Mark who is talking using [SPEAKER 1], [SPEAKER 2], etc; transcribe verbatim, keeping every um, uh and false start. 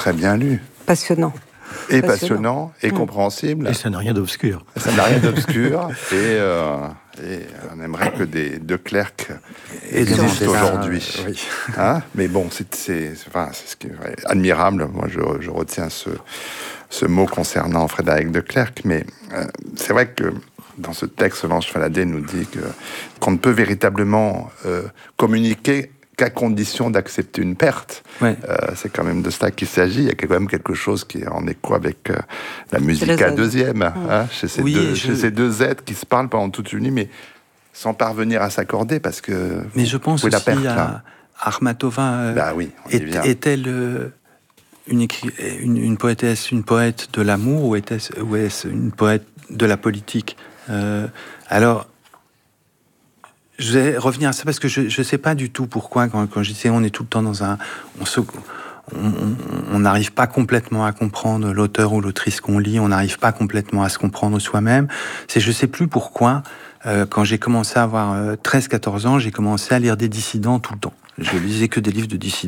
[SPEAKER 1] très bien lu.
[SPEAKER 2] Passionnant.
[SPEAKER 1] Et
[SPEAKER 2] Passionnant.
[SPEAKER 1] passionnant, et
[SPEAKER 2] Mmh.
[SPEAKER 1] compréhensible.
[SPEAKER 3] Et ça n'a rien d'obscur.
[SPEAKER 1] Ça n'a rien d'obscur. et, euh, et on aimerait que des De Clercq existent aujourd'hui.
[SPEAKER 3] Oui.
[SPEAKER 1] Hein, mais bon, c'est, c'est, enfin, c'est ce qui est admirable. Moi, je, je retiens ce, ce mot concernant Frédéric De Clercq. Mais euh, c'est vrai que dans ce texte, Solange Faladé nous dit que, qu'on ne peut véritablement euh, communiquer qu'à condition d'accepter une perte.
[SPEAKER 3] Ouais.
[SPEAKER 1] Euh, c'est quand même de cela qu'il s'agit. Il y a quand même quelque chose qui est en écho avec euh, la musique à deuxième, mmh. hein, chez, ces
[SPEAKER 3] oui,
[SPEAKER 1] deux,
[SPEAKER 3] je...
[SPEAKER 1] chez ces deux êtres qui se parlent pendant toute une nuit, mais sans parvenir à s'accorder, parce que...
[SPEAKER 3] Mais je pense aussi
[SPEAKER 1] la perte,
[SPEAKER 3] à Armatova. Euh,
[SPEAKER 1] bah oui,
[SPEAKER 3] est, est-elle euh, une, écri... une, une poétesse, une poète de l'amour, ou était-ce, ou est-ce une poète de la politique? euh, Alors... Je vais revenir à ça parce que je ne sais pas du tout pourquoi, quand, quand je disais on est tout le temps dans un... On se, on n'arrive pas complètement à comprendre l'auteur ou l'autrice qu'on lit, on n'arrive pas complètement à se comprendre soi-même. C'est, je ne sais plus pourquoi, euh, quand j'ai commencé à avoir euh, treize quatorze ans, j'ai commencé à lire des dissidents tout le temps. Je lisais que des livres de dissidents.